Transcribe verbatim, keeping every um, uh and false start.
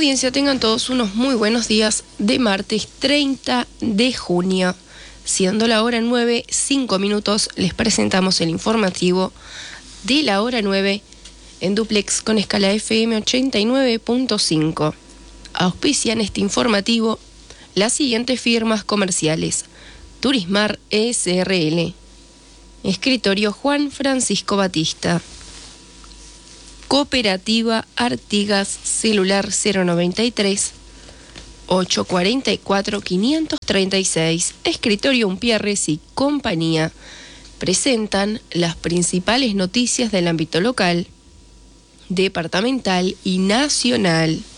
Audiencia, tengan todos unos muy buenos días de martes treinta de junio. Siendo la hora nueve, cinco minutos, les presentamos el informativo de la hora nueve en duplex con escala F M ochenta y nueve punto cinco. Auspician este informativo las siguientes firmas comerciales: Turismar S R L, Escritorio Juan Francisco Batista, Cooperativa Artigas, celular cero noventa y tres, ochocientos cuarenta y cuatro, quinientos treinta y seis. Escritorio Umpierres y compañía presentan las principales noticias del ámbito local, departamental y nacional.